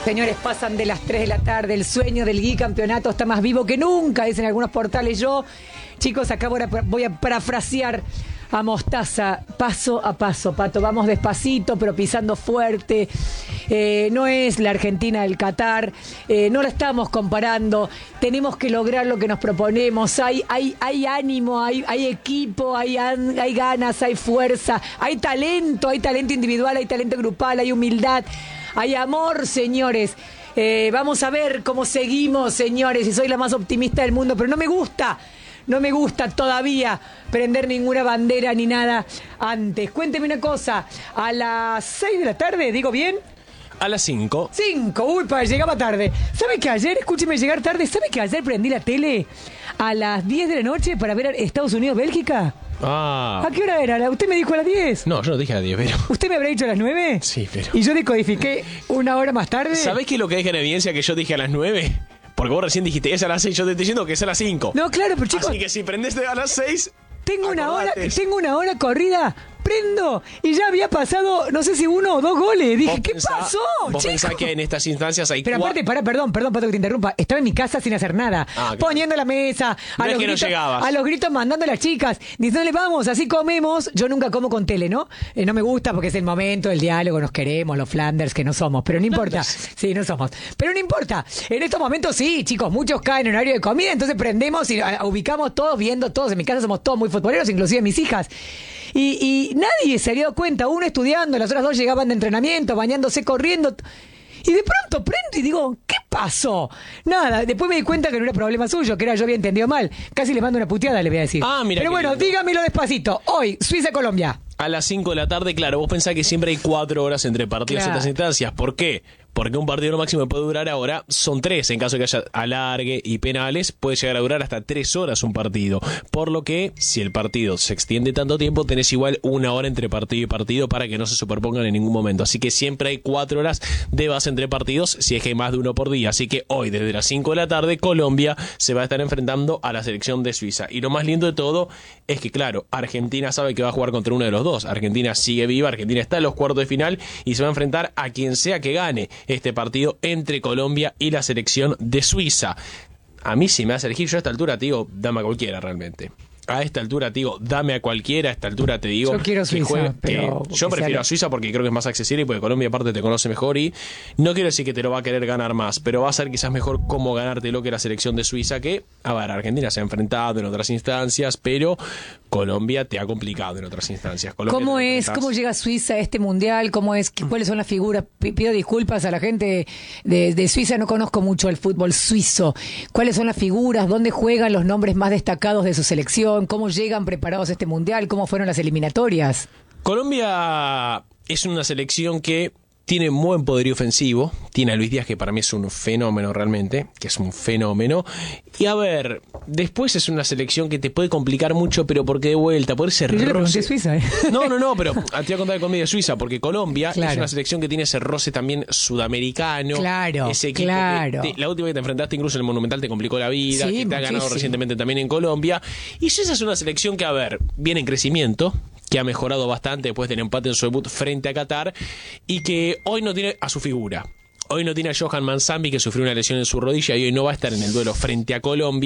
Señores, pasan de las 3 de la tarde, el sueño del bicampeonato está más vivo que nunca, dicen algunos portales. Chicos, acá voy a parafrasear a Mostaza, paso a paso, Pato, vamos despacito, pero pisando fuerte. No es la Argentina del Qatar, no la estamos comparando, tenemos que lograr lo que nos proponemos, hay ánimo, hay equipo, hay ganas, hay fuerza, hay talento individual, hay talento grupal, hay humildad, hay amor, señores. Vamos a ver cómo seguimos, señores, y soy la más optimista del mundo, pero no me gusta todavía prender ninguna bandera ni nada antes. Cuénteme una cosa, a las 6 de la tarde, ¿digo bien? A las 5. 5, uy, llegaba tarde. ¿Sabe que ayer, escúcheme llegar tarde, ¿sabe que ayer prendí la tele a las 10 de la noche para ver Estados Unidos-Bélgica? Ah. ¿A qué hora era? ¿Usted me dijo a las 10? No, yo no dije a las 10, pero... ¿Usted me habrá dicho a las 9? Sí, pero... ¿Y yo decodifiqué una hora más tarde? ¿Sabés qué es lo que deja en evidencia que yo dije a las 9? Porque vos recién dijiste es a las 6, yo te estoy diciendo que es a las 5. No, claro, pero chicos... Así que si prendés a las 6... Tengo una hora corrida, prendo, y ya había pasado, no sé si 1 o 2 goles. Dije, ¿qué pasó, Vos pensás que en estas instancias hay... Pero aparte, perdón, Pato, que te interrumpa. Estaba en mi casa sin hacer nada, claro. Poniendo la mesa, a los gritos mandando a las chicas, diciéndole, vamos, así comemos. Yo nunca como con tele, ¿no? No me gusta porque es el momento del diálogo, nos queremos, los Flanders que no somos, pero no importa. Sí, no somos. Pero no importa. En estos momentos sí, chicos, muchos caen en horario de comida, entonces prendemos y ubicamos todos, viendo todos. En mi casa somos todos muy futboleros, inclusive mis hijas. Y nadie se había dado cuenta, uno estudiando, las otras dos llegaban de entrenamiento, bañándose, corriendo. Y de pronto prendo y digo, ¿qué pasó? Nada, después me di cuenta que no era problema suyo, que yo había entendido mal. Casi le mando una puteada, le voy a decir. Mira. Pero bueno, lindo. Dígamelo despacito. Hoy, Suiza-Colombia. A las 5 de la tarde, claro, vos pensás que siempre hay 4 horas entre partidos en estas instancias. ¿Por qué? Porque un partido lo máximo que puede durar ahora son 3. En caso de que haya alargue y penales, puede llegar a durar hasta 3 horas un partido. Por lo que, si el partido se extiende tanto tiempo, tenés igual 1 hora entre partido y partido para que no se superpongan en ningún momento. Así que siempre hay 4 horas de base entre partidos, si es que hay más de uno por día. Así que hoy, desde las 5 de la tarde, Colombia se va a estar enfrentando a la selección de Suiza. Y lo más lindo de todo es que, claro, Argentina sabe que va a jugar contra uno de los dos. Argentina sigue viva, Argentina está en los cuartos de final y se va a enfrentar a quien sea que gane este partido entre Colombia y la selección de Suiza. A mí si me hace elegir, yo a esta altura te digo, dame a cualquiera realmente. A esta altura te digo, dame a cualquiera, a esta altura te digo... Yo quiero Suiza, pero... Yo prefiero a Suiza porque creo que es más accesible y porque Colombia aparte te conoce mejor y no quiero decir que te lo va a querer ganar más, pero va a ser quizás mejor cómo ganártelo que la selección de Suiza que, a ver, Argentina se ha enfrentado en otras instancias, pero Colombia te ha complicado en otras instancias. ¿Cómo llega Suiza a este mundial? ¿Cuáles son las figuras? Pido disculpas a la gente de Suiza, no conozco mucho el fútbol suizo. ¿Cuáles son las figuras? ¿Dónde juegan los nombres más destacados de su selección? ¿Cómo llegan preparados a este mundial? ¿Cómo fueron las eliminatorias? Colombia es una selección que tiene un buen poderío ofensivo. Tiene a Luis Díaz, que para mí es un fenómeno realmente, que es un fenómeno. Y a ver, después es una selección que te puede complicar mucho, pero porque de vuelta, por ese roce... Yo le pregunté Suiza, ¿eh? No, pero te voy a contar con medio Suiza, porque Colombia claro. Es una selección que tiene ese roce también sudamericano. Claro, ese equipo que la última que te enfrentaste incluso en el Monumental te complicó la vida, sí, que te ha ganado muchísimo. recientemente también en Colombia. Y Suiza es una selección que, a ver, viene en crecimiento, que ha mejorado bastante después del empate en su debut frente a Qatar y que hoy no tiene a su figura. Hoy no tiene a Johan Manzambi, que sufrió una lesión en su rodilla y hoy no va a estar en el duelo frente a Colombia.